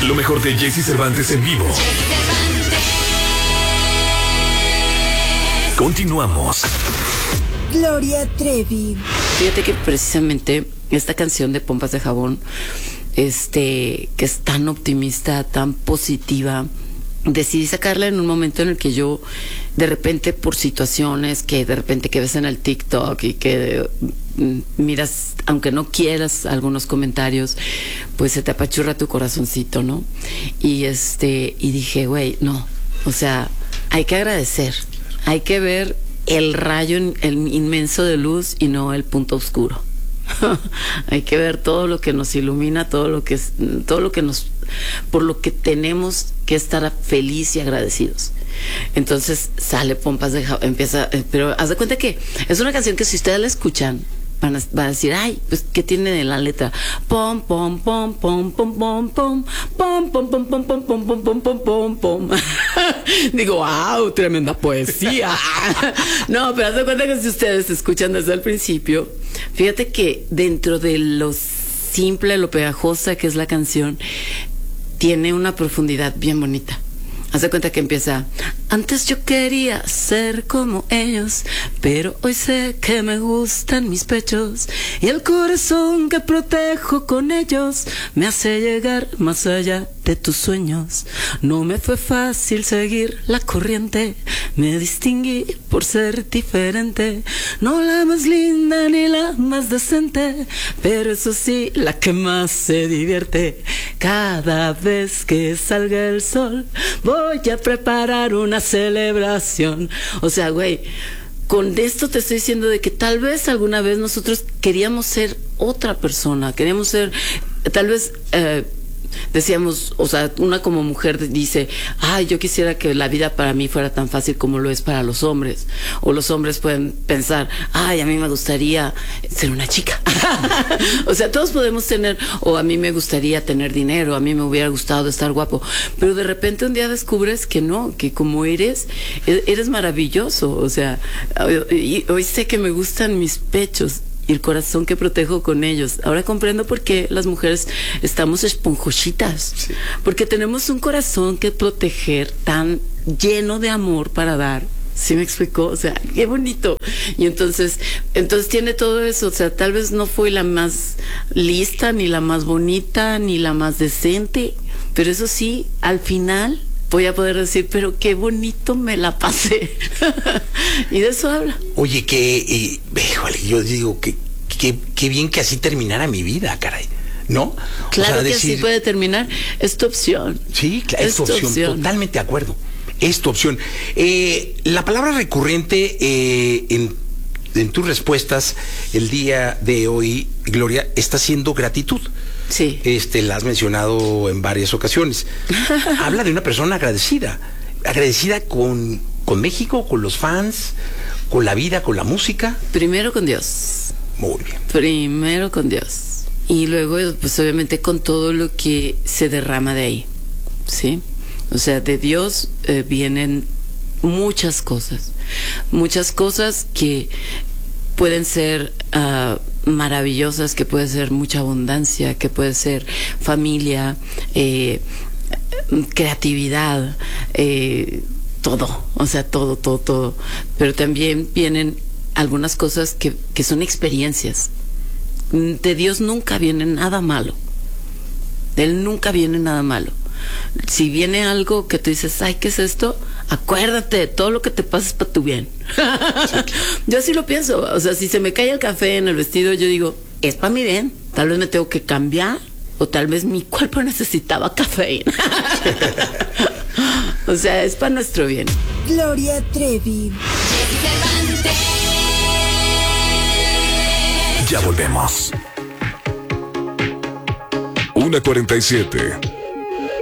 Lo mejor de Jesse Cervantes en vivo. Continuamos. Gloria Trevi. Fíjate que precisamente esta canción de Pompas de Jabón, que es tan optimista, tan positiva, decidí sacarla en un momento en el que yo, de repente, por situaciones que de repente que ves en el TikTok y que miras, aunque no quieras algunos comentarios, pues se te apachurra tu corazoncito, ¿no? Y dije, güey, no, o sea, hay que agradecer, hay que ver el rayo, el inmenso de luz y no el punto oscuro. Hay que ver todo lo que nos ilumina, todo lo que nos, por lo que tenemos que estar feliz y agradecidos. Entonces sale Pompas de Jabón, empieza, pero haz de cuenta que es una canción que si ustedes la escuchan van a decir, ay, pues ¿qué tiene de la letra? Pom pom pom pom pom pom pom pom pom pom pom pom pom pom pom pom pom pom. Digo, wow, tremenda poesía. No, pero haz de cuenta que si ustedes escuchan desde el principio, fíjate que dentro de lo simple, lo pegajosa que es la canción, tiene una profundidad bien bonita. Haz de cuenta que empieza: antes yo quería ser como ellos, pero hoy sé que me gustan mis pechos, y el corazón que protejo con ellos me hace llegar más allá de tus sueños. No me fue fácil seguir la corriente, me distinguí por ser diferente, no la más linda ni la más decente, pero eso sí, la que más se divierte. Cada vez que salga el sol voy a preparar una celebración. O sea, güey, con esto te estoy diciendo de que tal vez alguna vez nosotros queríamos ser otra persona, queríamos ser, tal vez decíamos, o sea, una como mujer dice, ay, yo quisiera que la vida para mí fuera tan fácil como lo es para los hombres. O los hombres pueden pensar, ay, a mí me gustaría ser una chica. O sea, todos podemos tener, o a mí me gustaría tener dinero, a mí me hubiera gustado estar guapo. Pero de repente un día descubres que no, que como eres maravilloso. O sea, hoy sé que me gustan mis pechos y el corazón que protejo con ellos. Ahora comprendo por qué las mujeres estamos esponjositas. Sí. Porque tenemos un corazón que proteger tan lleno de amor para dar. ¿Sí me explicó? O sea, qué bonito. Y entonces tiene todo eso. O sea, tal vez no fue la más lista, ni la más bonita, ni la más decente, pero eso sí, al final voy a poder decir, pero qué bonito me la pasé. Y de eso habla. Oye, híjole, yo digo que qué bien que así terminara mi vida, caray, ¿no? Claro, o sea, que así puede terminar. Es tu opción. Sí, es tu opción. Totalmente de acuerdo. Es tu opción. La palabra recurrente en tus respuestas el día de hoy, Gloria, está siendo gratitud. Sí. La has mencionado en varias ocasiones. Habla de una persona agradecida con México, con los fans, con la vida, con la música. Primero con Dios. Muy bien. Primero con Dios. Y luego, pues obviamente con todo lo que se derrama de ahí, ¿sí? O sea, de Dios vienen muchas cosas que pueden ser maravillosas, que puede ser mucha abundancia, que puede ser familia, creatividad, todo, o sea, todo. Pero también vienen algunas cosas que son experiencias. De Dios nunca viene nada malo. De Él nunca viene nada malo. Si viene algo que tú dices, ay, ¿qué es esto? Acuérdate, todo lo que te pasa es para tu bien. Sí, claro. Yo así lo pienso. O sea, si se me cae el café en el vestido, yo digo, es para mi bien. Tal vez me tengo que cambiar, o tal vez mi cuerpo necesitaba cafeína. O sea, es para nuestro bien. Gloria Trevi. Ya volvemos. 1:47.